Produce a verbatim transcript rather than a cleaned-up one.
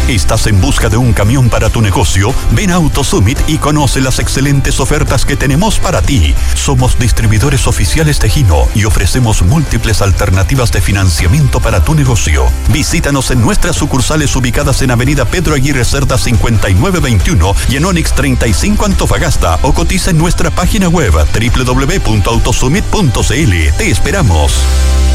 ¿Estás en busca de un camión para tu negocio? Ven a AutoSummit y conoce las excelentes ofertas que tenemos para ti. Somos distribuidores oficiales de Hino y ofrecemos múltiples alternativas de financiamiento para tu negocio. Visítanos en nuestras sucursales ubicadas en Avenida Pedro Aguirre Cerda cincuenta y nueve veintiuno y en Onix treinta y cinco Antofagasta o cotiza en nuestra página web doble u doble u doble u punto autosummit punto c l. Te esperamos.